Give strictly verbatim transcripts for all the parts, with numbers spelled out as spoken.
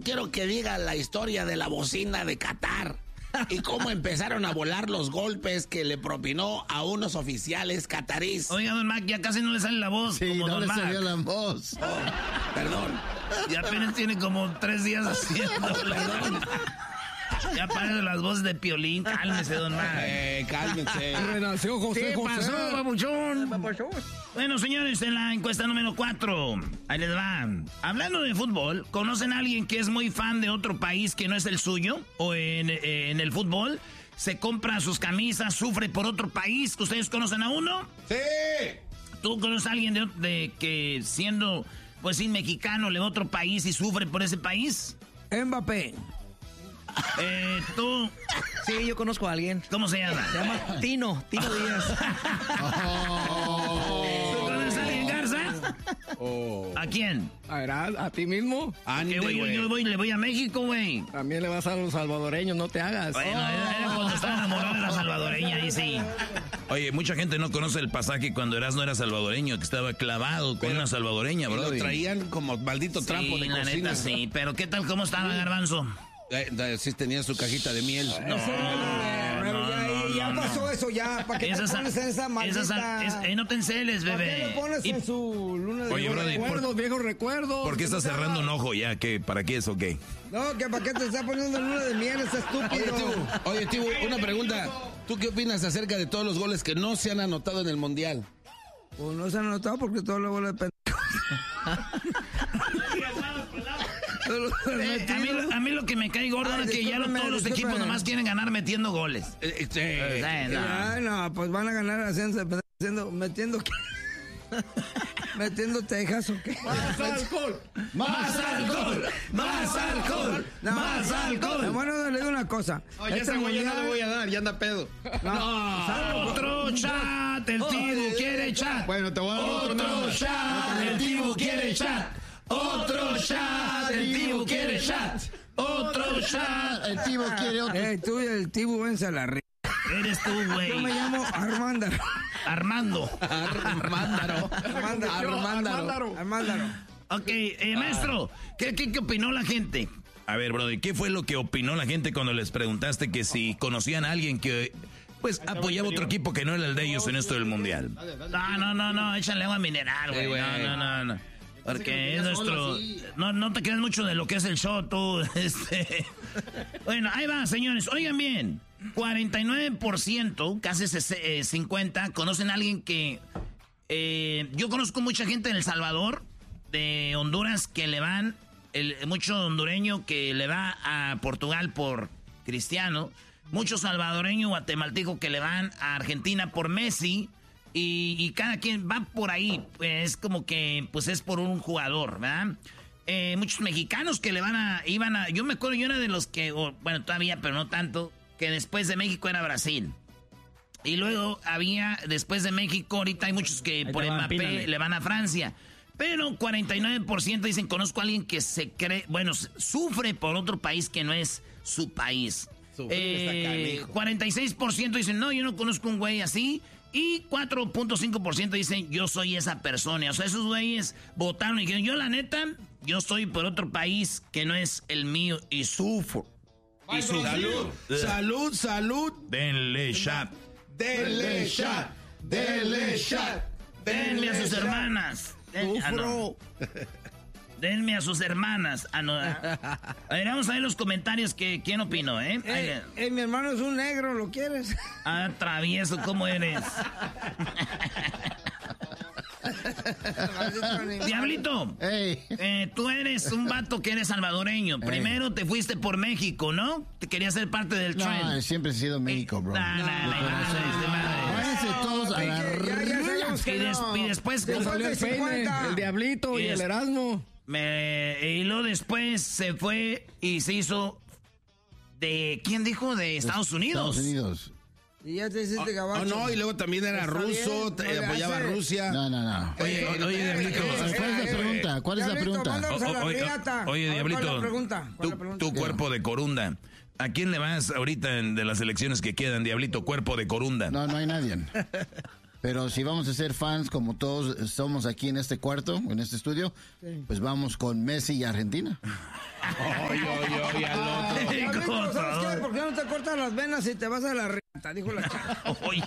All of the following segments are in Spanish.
quiero que diga la historia de la bocina de Qatar y cómo empezaron a volar los golpes que le propinó a unos oficiales catarís. Oiga, don Mac, ya casi no le sale la voz. Sí, como no don le Mac. salió la voz. Oh, perdón. Y apenas tiene como tres días haciendo. Perdón. Ya parece las voces de Piolín. Cálmese, don Mac. Eh, cálmese. Renació José ¿Qué José. pasó, babuchón? Bueno, señores, en la encuesta número cuatro, ahí les va. Hablando de fútbol, ¿conocen a alguien que es muy fan de otro país que no es el suyo? ¿O en, en el fútbol? ¿Se compra sus camisas, sufre por otro país? ¿Ustedes conocen a uno? ¡Sí! ¿Tú conoces a alguien de, de que siendo, pues sí, mexicano, le va a otro país y sufre por ese país? Mbappé. Eh, ¿tú? Sí, yo conozco a alguien. ¿Cómo se llama? Se llama Tino, Tino Díaz. ¿Tú conoces a alguien, Garza? Oh. ¿A quién? A ver, ¿a, a ti mismo? Ande, Que, güey, yo, güey. yo voy, le voy a México, güey. También le vas a los salvadoreños, no te hagas. Bueno, era, era cuando estaba enamorado de la salvadoreña, ahí sí. Oye, mucha gente no conoce el pasaje cuando Erasmo era salvadoreño, que estaba clavado con Pero- una salvadoreña, Y bro. lo traían como maldito trapo Sí, de la cocina. neta, sí. Pero ¿qué tal? ¿Cómo estaba, Garbanzo? Eh, eh, sí tenía su cajita de miel. No, Pero no, ya, no, ya no, pasó no. eso, ya. ¿Para qué te Esas- pones en esa maldita? esas- es- eh, no te enceles, ¿Para qué bebé. le pones Y- en su luna de Oye, oro? brody, Recuerdos, viejos recuerdos. ¿Por qué estás cerrando un ojo ya? ¿Qué? ¿Para qué es o qué? No, que para qué te está poniendo en luna de miel, ese Oye, estúpido. Tibu, oye, Tibu, una pregunta. ¿Tú qué opinas acerca de todos los goles que no se han anotado en el Mundial? Pues no se han anotado porque todo lo vuelve pendejo. Eh, a, mí, lo- a mí lo que me cae gordo Ay, es que ya no discúlpame, todos los equipos discúlpame. nomás quieren ganar metiendo goles. Eh, eh, Eh, eh, no. Ay, no, pues van a ganar haciendo, haciendo metiendo qué. Metiendo tejas o qué. ¡Más alcohol! ¡Más alcohol! ¡Más alcohol! No, ¡Más alcohol! Bueno, le digo una cosa. Oye, Este ese güey ya no mundial- le voy a dar, ya anda pedo. No, ¿sabes? Otro chat, el Tibu quiere chat. Bueno, te voy a dar otro. Otro chat, el Tibu quiere chat. Otro chat, el Tibu quiere chat. Otro chat. El Tibo quiere otro. Eh, tú y el Tibu, vence a la ri... Eres tú, güey. Yo me llamo Armándaro. Armando. Armándaro. Armándaro. Armándaro. Armándaro. Ok, eh, maestro, ¿qué, qué, ¿qué opinó la gente? A ver, brody, ¿qué fue lo que opinó la gente cuando les preguntaste que si conocían a alguien que, pues, apoyaba otro equipo que no era el de ellos en esto del Mundial? No, no, no, no, échale agua mineral, güey. Sí, güey. No, no, no, no. Porque es nuestro... No, no te creas mucho de lo que es el show, tú. Este... Bueno, ahí va, señores. Oigan bien. cuarenta y nueve por ciento, casi cincuenta por ciento, conocen a alguien que... Eh, yo conozco mucha gente en El Salvador, de Honduras, que le van... El, mucho hondureño que le va a Portugal por Cristiano. Mucho salvadoreño guatemalteco que le van a Argentina por Messi. Y, y cada quien va por ahí, pues, es como que, pues es por un jugador, ¿verdad? Eh, muchos mexicanos que le van a, iban a, yo me acuerdo, yo era de los que, o, bueno, todavía, pero no tanto, que después de México era Brasil. Y luego había, después de México, ahorita hay muchos que Ahí por te va, Mbappé pínale. le van a Francia. Pero cuarenta y nueve por ciento dicen, conozco a alguien que se cree, bueno, sufre por otro país que no es su país. Sufrir está Eh, canijo. cuarenta y seis por ciento dicen, no, yo no conozco un güey así. Y cuatro punto cinco por ciento dicen, yo soy esa persona. O sea, esos güeyes votaron y dijeron, yo la neta, yo soy por otro país que no es el mío y sufro. Y sufro. Salud, salud, salud. Denle chat. Dele shot, dele shot. Denme a sus hermanas. Den- ah, no. Denme a sus hermanas. Ah, no. A ver, vamos a ver los comentarios que quién opinó, ¿eh? Ahí Eh, le- eh, mi hermano es un negro, ¿lo quieres? Ah, travieso, ¿cómo eres? Diablito, Ey. eh, tú eres un vato que eres salvadoreño. Primero te fuiste por México, ¿no? Te querías ser parte del No, trend. siempre he sido México, bro. Nah, nah, nah, madres de madres. Váyanse todos a la Ya, ya sabemos Y, que des- no. y después... Después Salió de el peine, cincuenta. el Diablito y Es- el Erasmo. Me, y luego después se fue y se hizo de... ¿Quién dijo? De Estados Unidos. Estados Unidos. Y ya te hiciste gabacho. Oh, no, y luego también era Está ruso, bien, te- no le apoyaba a hace. Rusia. No, no, no. Oye, Eh, oye, eh, Diablito. eh, ¿Cuál es la eh, pregunta? ¿Cuál es la Diablito, pregunta? mándanos a la O- oye, riata. oye, A ver, Diablito, ¿cuál es la pregunta? ¿Cuál es Tu, la pregunta? tu cuerpo de corunda. ¿A quién le vas ahorita en- de las elecciones que quedan, Diablito? Cuerpo de corunda. No, no hay nadie. Pero si vamos a ser fans como todos somos aquí en este cuarto, en este estudio, sí. pues vamos con Messi y Argentina. Oye, oye, oye, al otro. Diablito, ¿sabes qué? ¿Por qué no te cortas las venas y te vas a la reta? Dijo la chica. Oye.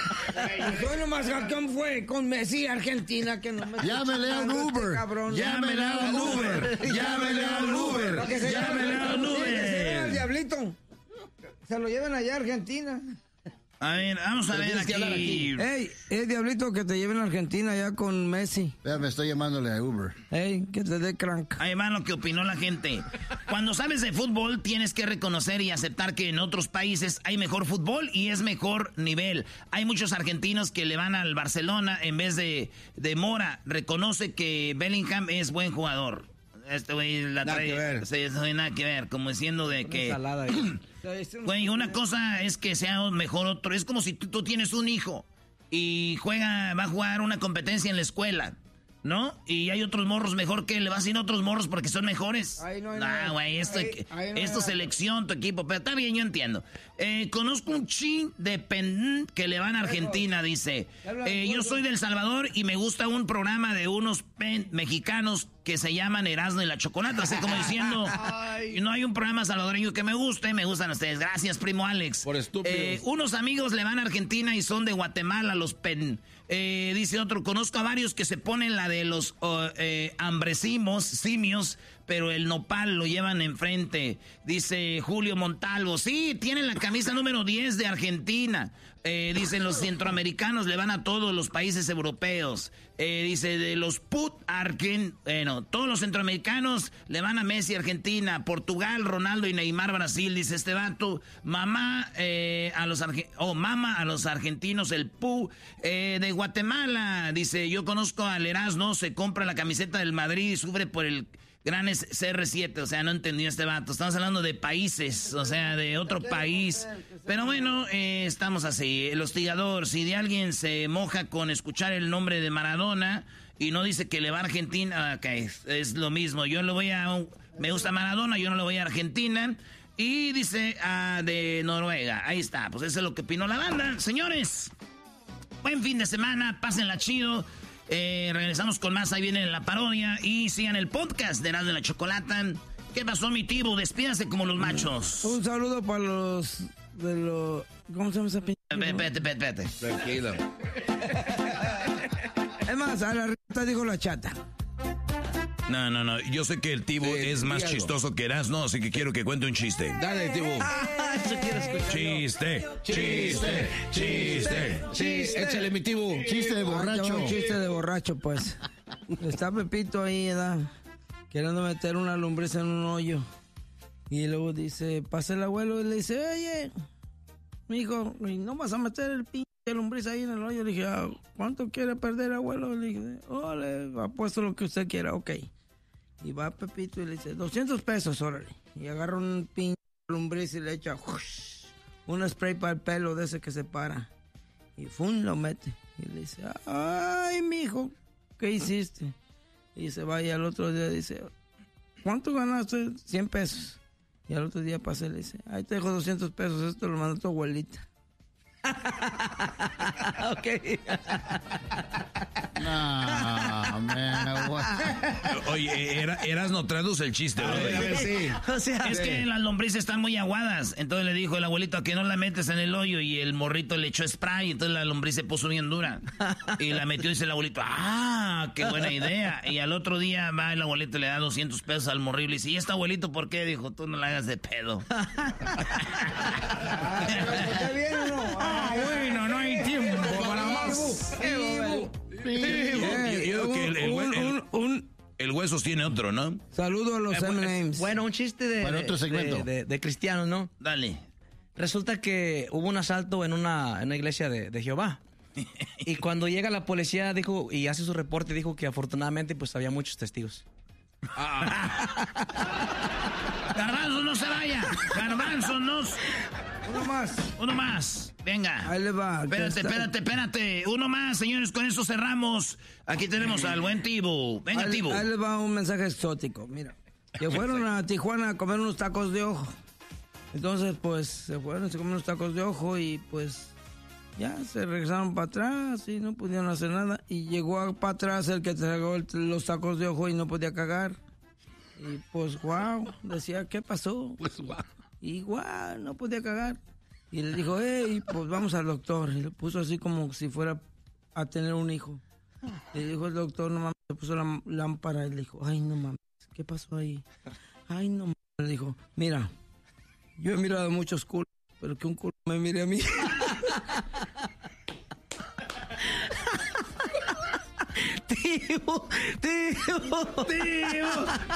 Soy lo más campeón fue con Messi y Argentina que no me... Llámele a un Uber. Cabrón. Llámele a un Uber. Llámele a un Uber. Llámele a un Uber. Se lleven al diablito. Se lo lleven allá a Argentina. A ver, vamos a ver aquí. aquí. Ey, eh, diablito, que te lleven a Argentina ya con Messi. Ya me estoy llamándole a Uber. Ey, que te dé crank. Ahí va lo que opinó la gente. Cuando sabes de fútbol, tienes que reconocer y aceptar que en otros países hay mejor fútbol y es mejor nivel. Hay muchos argentinos que le van al Barcelona en vez de, de Mora. Reconoce que Bellingham es buen jugador. Este güey la nada trae. Que ver. Sí, no hay nada que ver. Como diciendo de que. Güey, una cosa es que sea mejor otro. Es como si tú, tú tienes un hijo y juega, va a jugar una competencia en la escuela, ¿no? Y hay otros morros mejor que él, le va a decir otros morros porque son mejores. Ay, no, no, güey, esto, ahí, ahí no esto es selección, tu equipo. Pero está bien, yo entiendo. Eh, conozco un chin de pen que le van a Argentina, dice. Eh, yo soy del Salvador y me gusta un programa de unos pen mexicanos que se llaman Erasmo y la Chocolata. Así como diciendo, no hay un programa salvadoreño que me guste, me gustan ustedes. Gracias, primo Alex. Por estúpidos. Eh, unos amigos le van a Argentina y son de Guatemala, los pen. Eh, dice otro, conozco a varios que se ponen la de los uh, eh, hambrecimos, simios, pero el nopal lo llevan enfrente. Dice Julio Montalvo, sí, tienen la camisa número diez de Argentina. Eh, dicen los centroamericanos le van a todos los países europeos. Eh, dice de los put argen, bueno, todos los centroamericanos le van a Messi, Argentina, Portugal, Ronaldo y Neymar, Brasil. Dice este vato, mamá eh, a los arge- oh, mama a los argentinos el pu. Eh, de Guatemala, dice yo conozco al Erasmo, se compra la camiseta del Madrid y sufre por el gran C R siete, o sea, no entendió este vato. Estamos hablando de países, o sea, de otro país. Pero bueno, eh, estamos así. El hostigador, si de alguien se moja con escuchar el nombre de Maradona y no dice que le va a Argentina, ok, es lo mismo. Yo le voy a... Me gusta Maradona, yo no le voy a Argentina. Y dice ah, de Noruega. Ahí está, pues eso es lo que opinó la banda. Señores, buen fin de semana, pásenla chido. Eh, regresamos con más, ahí viene la parodia y sigan el podcast de Erasmo de la Chocolata. ¿Qué pasó, mi tibu? Despídase como los machos. Un saludo para los de los... ¿Cómo se llama esa pinche? Espérate, espérate, espérate. Tranquilo. Es más, a la rita dijo la chata. No, no, no. Yo sé que el Tibu Sí, es más algo. chistoso que Erasmo, así que quiero que cuente un chiste. Dale, Tibu. Chiste, chiste, chiste. Sí, échale mi Tibu. Chiste de Ah, borracho. un chiste de borracho, pues. Está Pepito ahí, ¿verdad? Queriendo meter una lombriz en un hoyo. Y luego dice, pasa el abuelo y le dice, oye, mijo, ¿no vas a meter el pinche lombriz ahí en el hoyo? Le dije, ah, ¿cuánto quiere perder, abuelo? Le dije, oh, le apuesto lo que usted quiera, ok. Y va Pepito y le dice, doscientos pesos, órale. Y agarra un pinche lombriz y le echa ush, un spray para el pelo de ese que se para. Y ¡fum! Lo mete. Y le dice, ay, mijo, ¿qué hiciste? Y se va y al otro día dice, ¿cuánto ganaste? cien pesos. Y al otro día pasa y le dice, ahí te dejo doscientos pesos, esto lo mandó tu abuelita. Ok. No, man, what? Oye, era, Erasmo, traduce el chiste, bro. A ver, sí. O sea, Es que las lombrices están muy aguadas. Entonces le dijo el abuelito a que no la metes en el hoyo. Y el morrito le echó spray. Entonces la lombriz se puso bien dura. Y la metió y dice el abuelito, ¡ah, qué buena idea! Y al otro día va el abuelito y le da doscientos pesos al morrillo. Y dice, ¿y este abuelito por qué? Dijo, tú no la hagas de pedo. ¿está bien o no? Ah, bueno, no hay tiempo para más. Yo, yo digo que el, el, un, el- un, un el huesos tiene otro, ¿no? saludo a los M and M's. Bueno, un chiste de, Para otro de- segmento. de, de- de cristianos, ¿no? Dale. Resulta que hubo un asalto en una, en una iglesia de, de Jehová. Y cuando llega la policía dijo y hace su reporte, dijo que afortunadamente pues había muchos testigos. Garbanzo, no se vaya. Garbanzo, no. Uno más. Uno más. Venga. Ahí le va. Espérate, espérate, espérate. Uno más, señores, con eso cerramos. Aquí tenemos al buen Tibu. Venga, Ahí, Tibu. ahí les va un mensaje exótico. Mira, que fueron a Tijuana a comer unos tacos de ojo. Entonces, pues, se fueron, se comieron unos tacos de ojo y, pues, Ya se regresaron para atrás y no pudieron hacer nada. Y llegó para atrás el que tragó el, los tacos de ojo y no podía cagar. Y pues, wow, decía, ¿qué pasó? Pues, wow. Igual, no podía cagar. Y le dijo, hey, pues vamos al doctor. Y le puso así como si fuera a tener un hijo. Le dijo el doctor, no mames, se puso la lámpara y le dijo, ay, no mames, ¿qué pasó ahí? Ay, no mames. Le dijo, mira, yo he mirado muchos culos, pero que un culo me mire a mí. tío, tío, tío.